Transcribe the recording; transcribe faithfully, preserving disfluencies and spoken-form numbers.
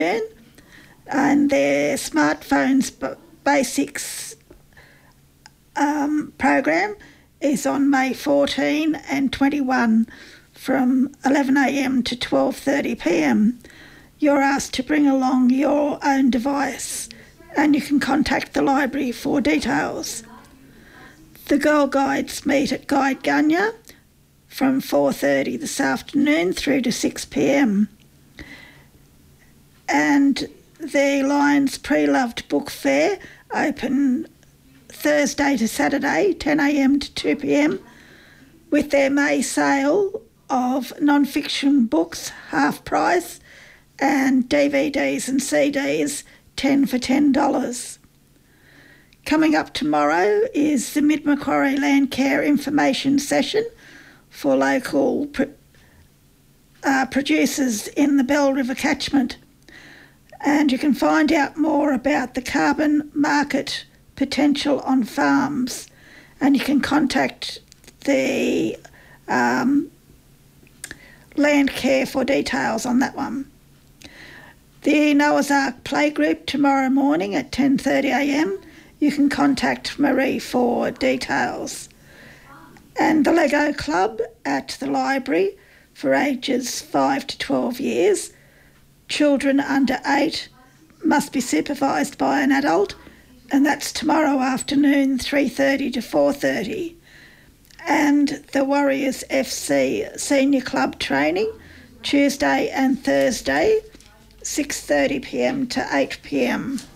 and their smartphones basics um, program is on May fourteen and twenty-one from eleven a m to twelve thirty p m. You're asked to bring along your own device, and you can contact the library for details. The Girl Guides meet at Guide Gunya from four thirty this afternoon through to six p m. And the Lions Pre-Loved Book Fair open Thursday to Saturday, ten a m to two p m, with their May sale of non-fiction books half price and D V Ds and C Ds ten for ten dollars. Coming up tomorrow is the Mid Macquarie Landcare information session for local pro- uh, producers in the Bell River catchment. And you can find out more about the carbon market potential on farms, and you can contact the um, Landcare for details on that one. The Noah's Ark Playgroup tomorrow morning at ten thirty a m. You can contact Marie for details. And the Lego Club at the library for ages five to twelve years. Children under eight must be supervised by an adult, and that's tomorrow afternoon, three thirty to four thirty. And the Warriors F C Senior Club training, Tuesday and Thursday, six thirty p m to eight p m.